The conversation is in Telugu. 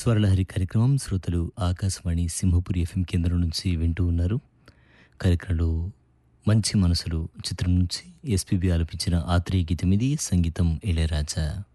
స్వరలహరి కార్యక్రమం శ్రోతలు ఆకాశవాణి సింహపురి ఎఫ్ఎం కేంద్రం నుంచి వింటూ ఉన్నారు. కార్యక్రమంలో మంచి మనసులు చిత్రం నుంచి ఎస్పీబీ ఆలపించిన ఆత్రేయ గీతం ఇది. సంగీతం ఇళయరాజా.